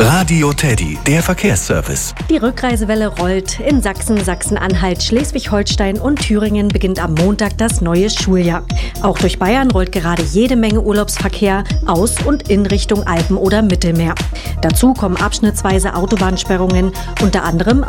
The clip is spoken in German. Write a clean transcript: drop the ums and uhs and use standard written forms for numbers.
Radio Teddy, der Verkehrsservice. Die Rückreisewelle rollt. In Sachsen, Sachsen-Anhalt, Schleswig-Holstein und Thüringen beginnt am Montag das neue Schuljahr. Auch durch Bayern rollt gerade jede Menge Urlaubsverkehr aus und in Richtung Alpen oder Mittelmeer. Dazu kommen abschnittsweise Autobahnsperrungen, unter anderem